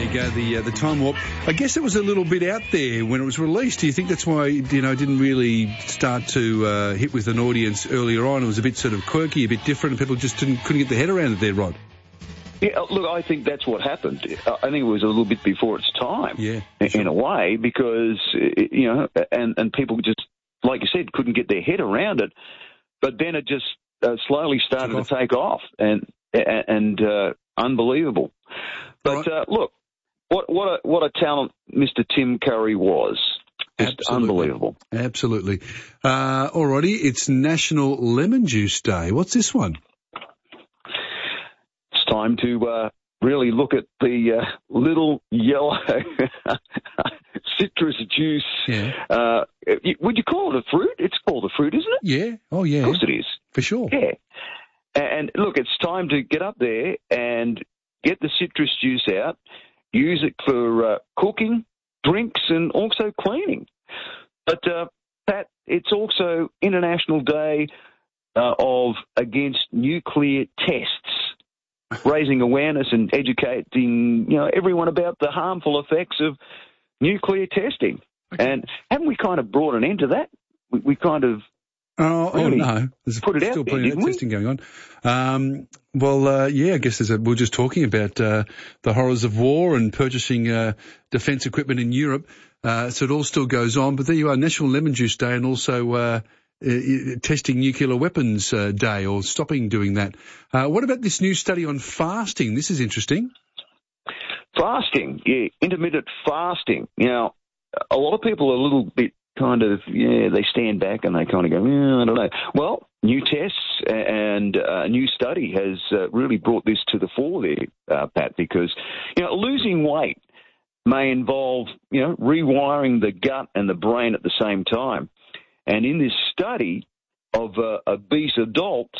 you go, the Time Warp. I guess it was a little bit out there when it was released. Do you think that's why, it didn't really start to hit with an audience earlier on? It was a bit sort of quirky, a bit different, and people just couldn't get their head around it there, Rod? Yeah, look, I think that's what happened. I think it was a little bit before its time, in a way, because, and people just, like you said, couldn't get their head around it. But then it just slowly started to take off, and unbelievable. But look, what a talent Mr. Tim Curry was. Just unbelievable. Absolutely. Alrighty, it's National Lemon Juice Day. What's this one? It's time to really look at the little yellow citrus juice. Yeah. Would you call it a fruit? It's called a fruit, isn't it? Yeah. Oh, yeah. Of course it is. For sure. Yeah. And look, it's time to get up there and get the citrus juice out, use it for cooking, drinks, and also cleaning. But, Pat, it's also International Day against nuclear tests, raising awareness and educating, everyone about the harmful effects of nuclear testing. Okay. And haven't we kind of brought an end to that? We kind of... Oh no, there's still plenty of testing going on. I guess we're just talking about the horrors of war and purchasing defence equipment in Europe. So it all still goes on. But there you are, National Lemon Juice Day, and also testing nuclear weapons day, or stopping doing that. What about this new study on fasting? This is interesting. Fasting, yeah, intermittent fasting. Now, a lot of people are a little bit kind of, they stand back and they kind of go, I don't know. Well, new tests and a new study has really brought this to the fore there, Pat, because, losing weight may involve, rewiring the gut and the brain at the same time. And in this study of obese adults,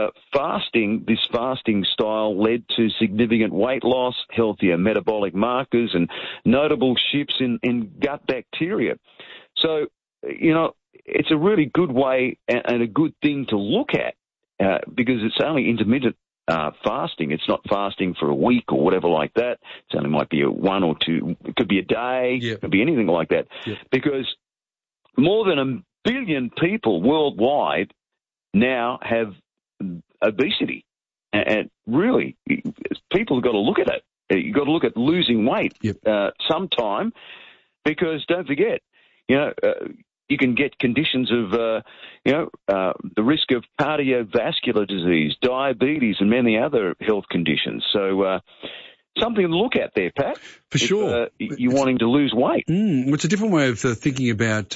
this fasting style led to significant weight loss, healthier metabolic markers, and notable shifts in gut bacteria. So, it's a really good way and a good thing to look at because it's only intermittent fasting. It's not fasting for a week or whatever like that. It only might be a 1 or 2. It could be a day. Yep. It could be anything like that. Yep. Because more than 1 billion people worldwide now have obesity. And really, people have got to look at it. You've got to look at losing weight sometime because don't forget, you can get conditions of, the risk of cardiovascular disease, diabetes, and many other health conditions. So something to look at there, Pat. For sure. You're wanting to lose weight. It's a different way of thinking about,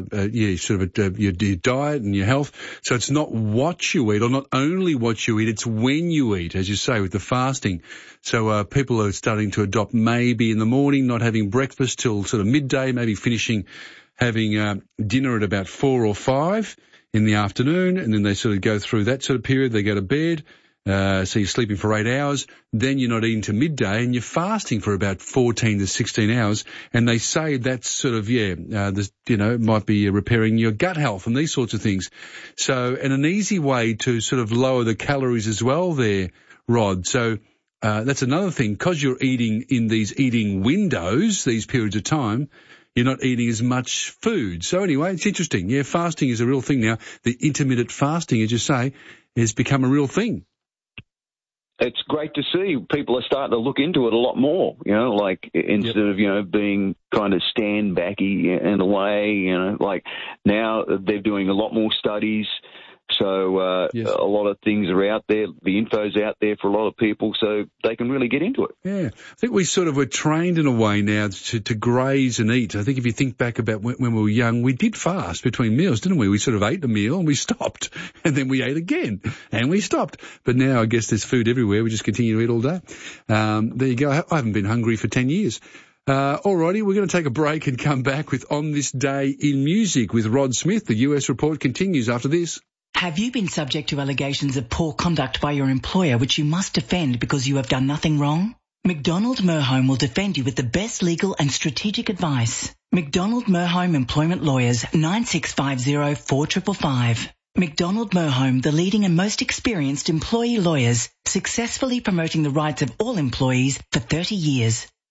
your diet and your health. So it's not what you eat, or not only what you eat, it's when you eat, as you say, with the fasting. So people are starting to adopt maybe in the morning, not having breakfast till sort of midday, maybe having dinner at about 4 or 5 in the afternoon, and then they sort of go through that sort of period. They go to bed, so you're sleeping for 8 hours. Then you're not eating to midday, and you're fasting for about 14 to 16 hours. And they say that's sort of, might be repairing your gut health and these sorts of things. So, and an easy way to sort of lower the calories as well there, Rod. So that's another thing, because you're eating in these eating windows, these periods of time, you're not eating as much food. So anyway, it's interesting. Yeah, fasting is a real thing now. The intermittent fasting, as you say, has become a real thing. It's great to see people are starting to look into it a lot more, instead of, being kind of stand backy in a way, like now they're doing a lot more studies. So a lot of things are out there. The info's out there for a lot of people, so they can really get into it. Yeah. I think we sort of were trained in a way now to graze and eat. I think if you think back about when we were young, we did fast between meals, didn't we? We sort of ate a meal and we stopped, and then we ate again and we stopped. But now I guess there's food everywhere. We just continue to eat all day. There you go. I haven't been hungry for 10 years. Alrighty, we're going to take a break and come back with On This Day in Music with Rod Smith. The US report continues after this. Have you been subject to allegations of poor conduct by your employer which you must defend because you have done nothing wrong? McDonald Merholm will defend you with the best legal and strategic advice. McDonald Merholm Employment Lawyers, 9650 4555. McDonald Merholm, the leading and most experienced employee lawyers, successfully promoting the rights of all employees for 30 years.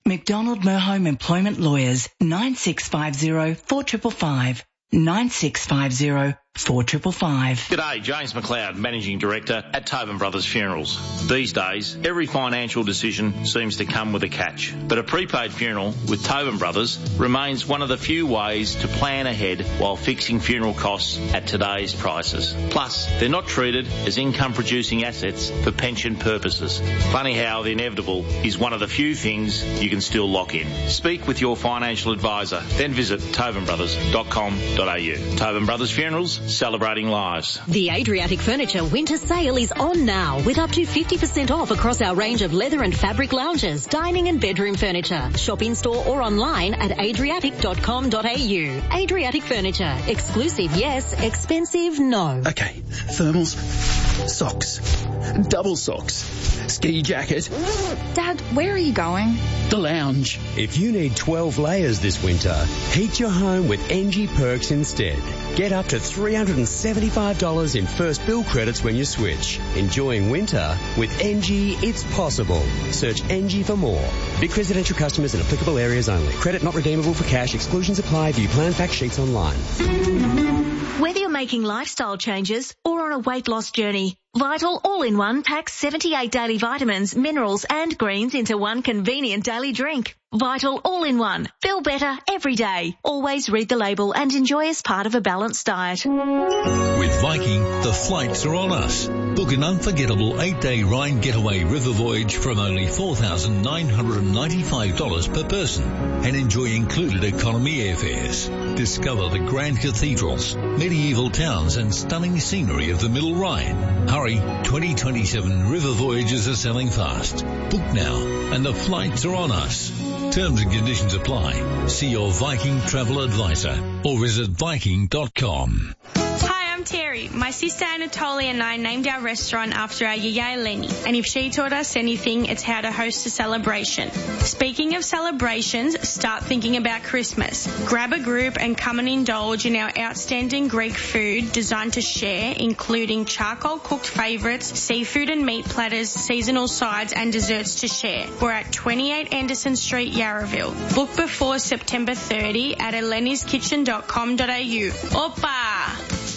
McDonald Merhome Employment Lawyers, 9650 4555. 9650 4555. G'day, James McLeod, Managing Director at Tobin Brothers Funerals. These days, every financial decision seems to come with a catch, but a prepaid funeral with Tobin Brothers remains one of the few ways to plan ahead while fixing funeral costs at today's prices. Plus, they're not treated as income-producing assets for pension purposes. Funny how the inevitable is one of the few things you can still lock in. Speak with your financial advisor, then visit tobinbrothers.com.au. Tobin Brothers Funerals, celebrating lives. The Adriatic Furniture winter sale is on now with up to 50% off across our range of leather and fabric lounges, dining and bedroom furniture. Shop in store or online at adriatic.com.au. Adriatic Furniture. Exclusive, yes. Expensive, no. Okay, thermals, socks, double socks, ski jacket. Dad, where are you going? The lounge. If you need 12 layers this winter, heat your home with NG Perks instead. Get up to $375 in first bill credits when you switch. Enjoying winter with NG, it's possible. Search NG for more. Vic residential customers in applicable areas only. Credit not redeemable for cash. Exclusions apply. View plan fact sheets online. Whether you're making lifestyle changes or on a weight loss journey, Vital All-in-One packs 78 daily vitamins, minerals and greens into one convenient daily drink. Vital All-in-One. Feel better every day. Always read the label and enjoy as part of a balanced diet. With Viking, the flights are on us. Book an unforgettable 8-day Rhine getaway river voyage from only $4,995 per person and enjoy included economy airfares. Discover the grand cathedrals, medieval towns and stunning scenery of the Middle Rhine. Hurry, 2027 river voyages are selling fast. Book now and the flights are on us. Terms and conditions apply. See your Viking travel advisor or visit Viking.com. Hi, I'm Terry. My sister Anatolia and I named our restaurant after our Yaya Eleni, and if she taught us anything, it's how to host a celebration. Speaking of celebrations, start thinking about Christmas. Grab a group and come and indulge in our outstanding Greek food designed to share, including charcoal cooked favourites, seafood and meat platters, seasonal sides and desserts to share. We're at 28 Anderson Street, Yarraville. Book before September 30 at eleniskitchen.com.au. Opa!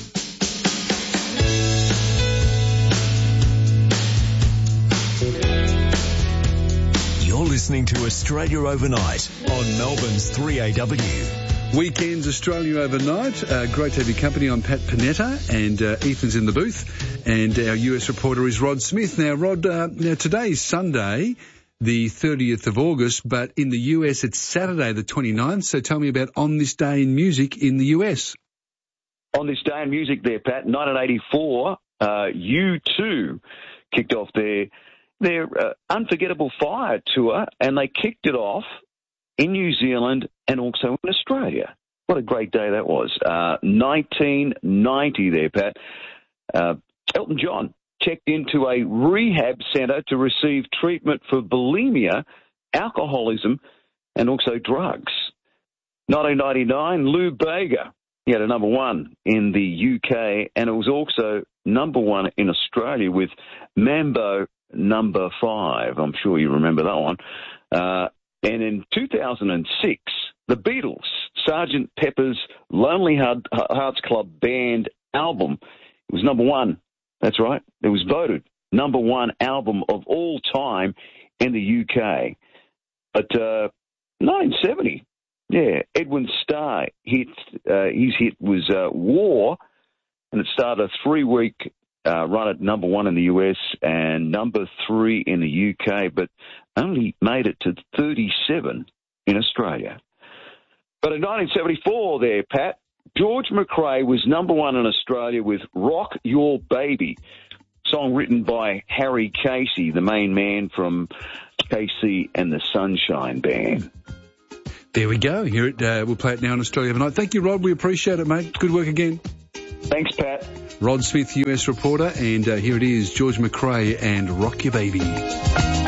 You're listening to Australia Overnight on Melbourne's 3AW. Weekends Australia Overnight. Great to have your company. I'm Pat Panetta and Ethan's in the booth. And our US reporter is Rod Smith. Now, Rod, today is Sunday, the 30th of August, but in the US it's Saturday the 29th. So tell me about On This Day in Music in the US. On This Day in Music there, Pat, 1984, U2 kicked off their Unforgettable Fire tour, and they kicked it off in New Zealand and also in Australia. What a great day that was. 1990 there, Pat. Elton John checked into a rehab centre to receive treatment for bulimia, alcoholism, and also drugs. 1999, Lou Bega, he had a number one in the UK, and it was also number one in Australia with Mambo Number 5. I'm sure you remember that one. And in 2006, the Beatles, Sgt. Pepper's Lonely Hearts Club Band album, it was number one. That's right. It was voted number one album of all time in the UK. But 1970, yeah, Edwin Starr his hit was War, and it started a 3-week run at number one in the US and number 3 in the UK, but only made it to 37 in Australia. But in 1974 there, Pat, George McRae was number one in Australia with Rock Your Baby, song written by Harry Casey, the main man from Casey and the Sunshine Band. There we go. Here we'll play it now in Australia Overnight. Thank you, Rod. We appreciate it, mate. Good work again. Thanks, Pat. Rod Smith, US reporter, and here it is, George McRae and Rock Your Baby.